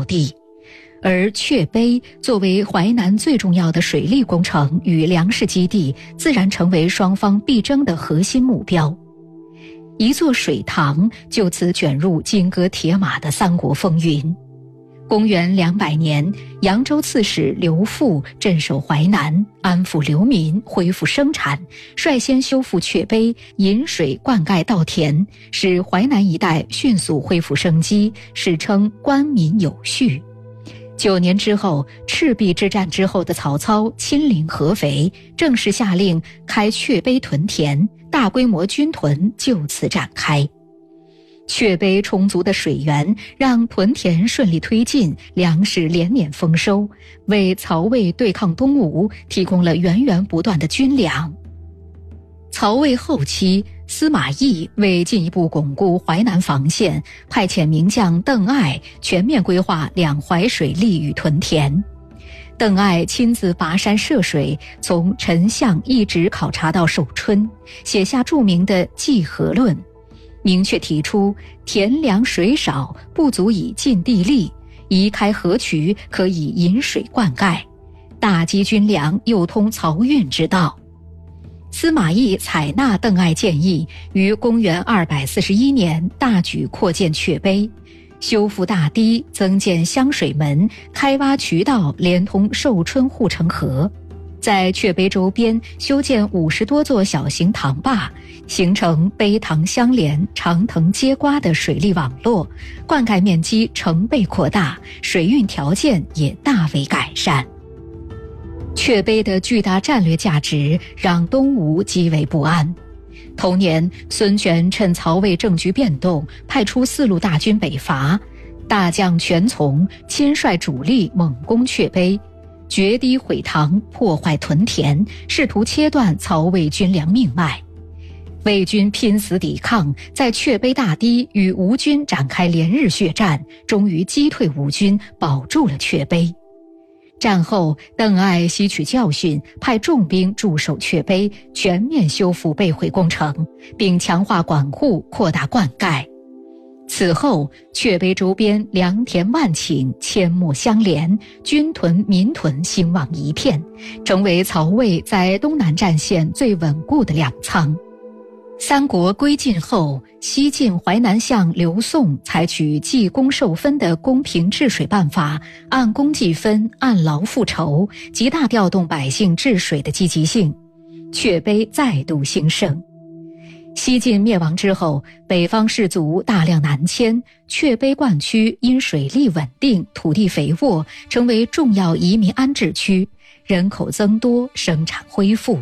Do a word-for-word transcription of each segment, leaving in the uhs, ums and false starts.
要地。而雀碑作为淮南最重要的水利工程与粮食基地，自然成为双方必争的核心目标。一座水塘就此卷入金戈铁马的三国风云。公元两百年，扬州刺史刘馥镇守淮南，安抚流民，恢复生产，率先修复雀碑，引水灌溉稻田，使淮南一带迅速恢复生机，史称官民有序。九年之后，赤壁之战之后的曹操亲临合肥，正式下令开雀碑屯田，大规模军屯就此展开。雀碑充足的水源让屯田顺利推进，粮食连年丰收，为曹魏对抗东吴提供了源源不断的军粮。曹魏后期，司马懿为进一步巩固淮南防线，派遣名将邓艾全面规划两淮水利与屯田。邓艾亲自跋山涉水，从陈相一直考察到寿春，写下著名的《济河论》，明确提出田粮水少，不足以尽地利，移开河渠可以引水灌溉，大积军粮又通漕运之道。司马懿采纳邓艾建议，于公元二百四十一年大举扩建雀碑，修复大堤，增建湘水门，开挖渠道，连通寿春护城河。在雀碑周边修建五十多座小型塘坝，形成碑塘相连、长藤接瓜的水利网络，灌溉面积成倍扩大，水运条件也大为改善。雀碑的巨大战略价值让东吴极为不安。同年，孙权趁曹魏政局变动，派出四路大军北伐，大将全琮亲率主力猛攻雀碑，决堤毁塘，破坏屯田，试图切断曹魏军粮命脉。魏军拼死抵抗，在雀碑大堤与吴军展开连日血战，终于击退吴军，保住了雀碑。战后，邓艾吸取教训，派重兵驻守雀碑，全面修复被毁工程，并强化管护，扩大灌溉。此后，雀碑周边良田万顷，阡陌相连，军屯民屯兴旺一片，成为曹魏在东南战线最稳固的粮仓。三国归晋后，西晋淮南相刘宋采取计功受分的公平治水办法，按功计分，按劳复酬，极大调动百姓治水的积极性，雀碑再度兴盛。西晋灭亡之后，北方士族大量南迁，雀碑灌区因水利稳定、土地肥沃，成为重要移民安置区，人口增多，生产恢复。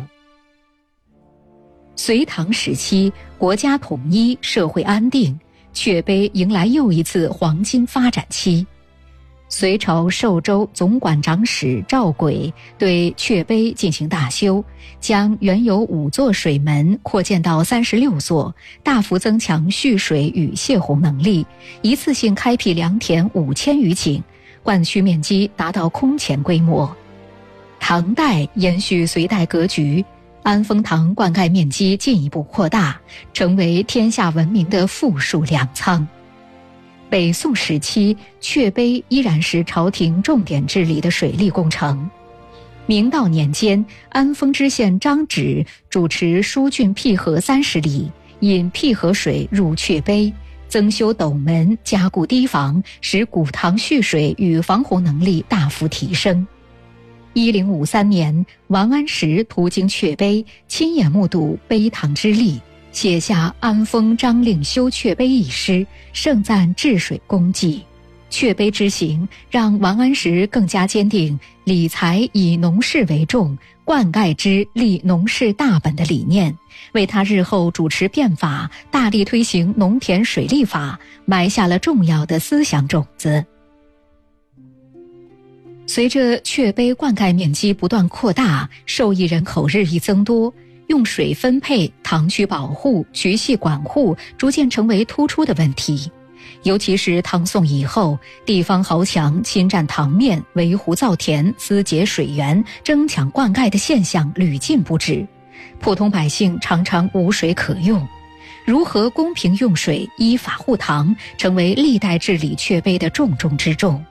隋唐时期，国家统一，社会安定，雀碑迎来又一次黄金发展期。隋朝寿州总管长史赵轨对雀碑进行大修，将原有五座水门扩建到三十六座，大幅增强蓄水与泄洪能力，一次性开辟良田五千余顷，灌区面积达到空前规模。唐代延续隋代格局，安丰塘灌溉面积进一步扩大，成为天下闻名的富庶粮仓。北宋时期，雀碑依然是朝廷重点治理的水利工程。明道年间，安丰知县张芷主持疏浚辟河三十里，引辟河水入雀碑，增修斗门，加固堤防，使古塘蓄水与防洪能力大幅提升。一零五三年，王安石途经雀碑，亲眼目睹碑塘之力，写下安丰张令修雀碑一诗，盛赞治水功绩。雀碑之行让王安石更加坚定理财以农事为重，灌溉之立农事大本的理念，为他日后主持变法，大力推行农田水利法埋下了重要的思想种子。随着雀碑灌溉面积不断扩大，受益人口日益增多，用水分配、塘区保护、渠系管护逐渐成为突出的问题。尤其是唐宋以后，地方豪强侵占塘面、围湖造田、私劫水源、争抢灌溉的现象屡禁不止，普通百姓常常无水可用。如何公平用水、依法护塘，成为历代治理雀碑的重中之重。